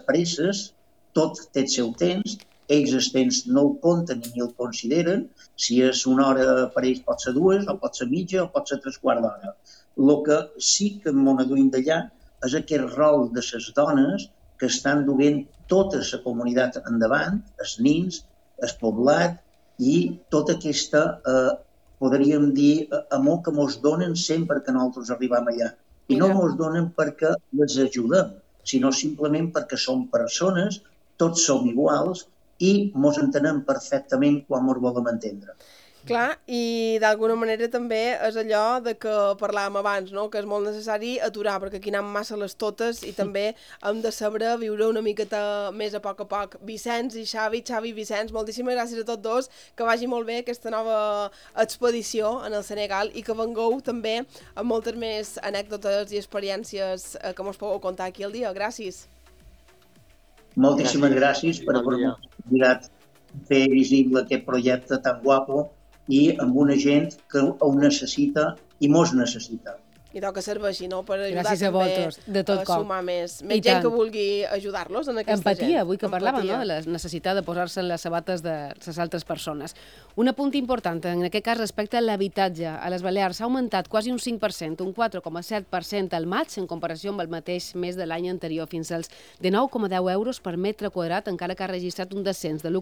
presses, tot té el seu temps, ells el temps no el compten ni el consideren, si és una hora per ells pot ser dues, o pot ser mitja, o pot ser 3/4 d'hora. El que sí que m'ho aduïm d'allà és aquest rol de les dones que estan duent tota la comunitat endavant, els nins, el poblat i tota aquesta, podríem dir, amor que mos donen sempre que nosaltres arribem allà. I no mos donen perquè les ajudem, sinó simplement perquè som persones, tots som iguals i mos entenem perfectament quan mos volem entendre. Clar, i d'alguna manera també és allò de que parlàvem abans, no? Que és molt necessari aturar, perquè aquí anem massa les totes i també hem de saber viure una miqueta més a poc. Vicenç i Xavi i Vicenç, moltíssimes gràcies a tots dos, que vagi molt bé aquesta nova expedició en el Senegal i que vengueu també amb moltes més anècdotes i experiències que mos pugueu contar aquí al dia. Gràcies. Moltíssimes gràcies per haver-nos ajudat a fer visible aquest projecte tan guapo i amb una gent que ho necessita i mos necessita. I toca servir així, no? Per ajudar gràcies a vosaltres, de tot cop. A sumar més gent que vulgui ajudar-los en aquesta gent. Empatia, avui que parlàvem, no? De la necessitat de posar-se en les sabates de les altres persones. Un apunt important, en aquest cas respecte a l'habitatge. A les Balears s'ha augmentat quasi un 5%, un 4,7% al maig, en comparació amb el mateix mes de l'any anterior, fins als 19,10 euros per metre quadrat, encara que ha registrat un descens de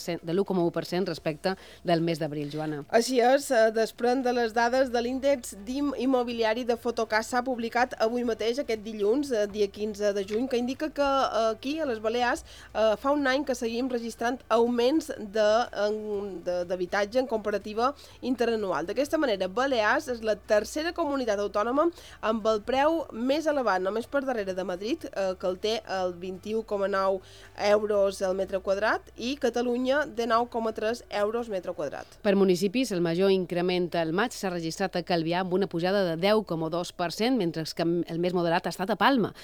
l'1,1% respecte del mes d'abril, Joana. Així és, desprèn de les dades de l'índex immobiliari de Fotocasa publicat avui mateix, aquest dilluns, dia 15 de juny, que indica que aquí, a les Balears, fa un any que seguim registrant augments d'habitatge en comparativa interanual. D'aquesta manera, Balears és la tercera comunitat autònoma amb el preu més elevat, només per darrere de Madrid, que el té el 21,9 euros al metre quadrat, i Catalunya de 9,3 euros metre quadrat. Per municipis, el major increment al maig s'ha registrat a Calvià amb una pujada de 10,2%, mentre que el més moderat ha estat a Palma,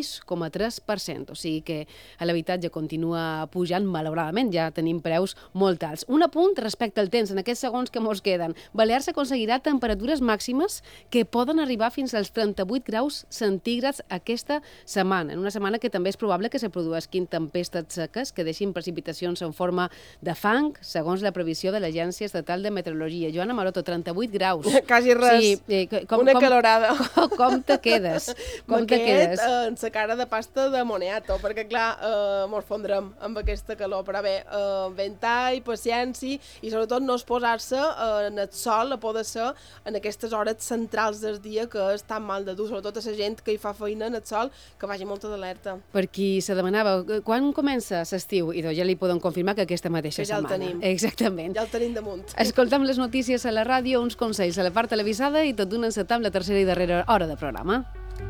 6,3%. O sigui que l'habitatge continua pujant, malauradament, ja tenim preus molt alts. Un apunt respecte al temps, en aquests segons que mos queden. Balears aconseguirà temperatures màximes que poden arribar fins als 38 graus centígrads aquesta setmana, en una setmana que també és probable que se produeixin tempestes seques que deixin precipitacions en forma de fang, segons la previsió de l'Agència Estatal de Meteorologia. Joana Maroto, 38 graus. Quasi res. Sí, una calorada. Com te quedes? Com te quedes? En sa cara de pasta de moniato, perquè clar, mos fondrem amb aquesta calor, però bé, ventall, paciència i sobretot no exposar-se en el sol, a poder ser en aquestes hores centrals del dia que és tan mal de dur, sobretot a la gent que hi fa feina en el sol, que vagi molta d'alerta. Per qui se demanava quan comença l'estiu, i ja li podem confirmar que aquesta mateixa setmana. Que ja el tenim. Exactament. Ja el tenim damunt. Escoltem les notícies a la ràdio, uns consells a la part televisada i tot d'un encetar amb la tercera i darrera hora de programa.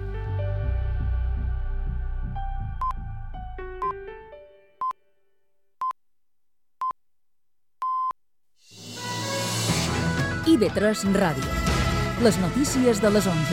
IB3 Ràdio. Les notícies de les 11.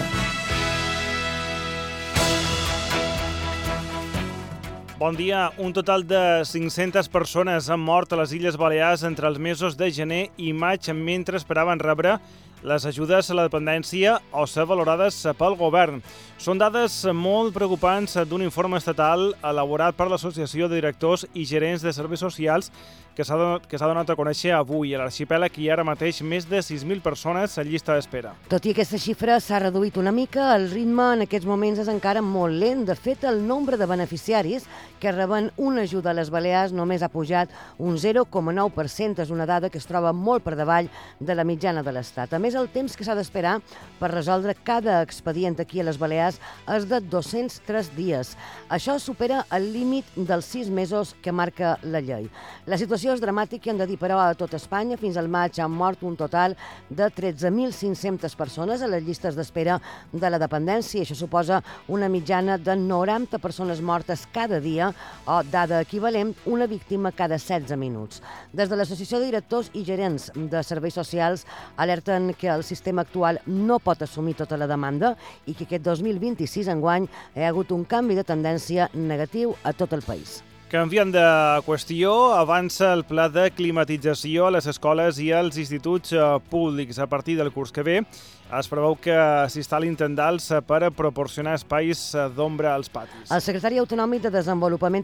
Bon dia. Un total de 500 persones han mort a les Illes Balears entre els mesos de gener i maig mentre esperaven rebre les ajudes a la dependència o ser valorades pel govern. Són dades molt preocupants d'un informe estatal elaborat per l'Associació de Directors i Gerents de Serveis Socials que s'ha donat a conèixer avui. A l'arxipèlag hi ha ara mateix més de 6.000 persones a llista d'espera. Tot i aquesta xifra s'ha reduït una mica, el ritme en aquests moments és encara molt lent. De fet, el nombre de beneficiaris que reben una ajuda a les Balears només ha pujat un 0,9%. És una dada que es troba molt per davall de la mitjana de l'Estat. A més, el temps que s'ha d'esperar per resoldre cada expedient aquí a les Balears és de 203 dies. Això supera el límit dels 6 mesos que marca la llei. La situació és dramàtica i hem de dir, però, a tot Espanya. Fins al maig han mort un total de 13.500 persones a les llistes d'espera de la dependència. Això suposa una mitjana de 90 persones mortes cada dia, o, dada equivalent, una víctima cada 16 minuts. Des de l'Associació de Directors i Gerents de Serveis Socials alerten que el sistema actual no pot assumir tota la demanda i que aquest 2026 enguany hi ha hagut un canvi de tendència negatiu a tot el país. Canviant de qüestió, avança el pla de climatització a les escoles i als instituts públics. A partir del curs que ve, es preveu que s'instal·lin tendals per proporcionar espais d'ombra als patis. El secretari autonòmic de Desenvolupament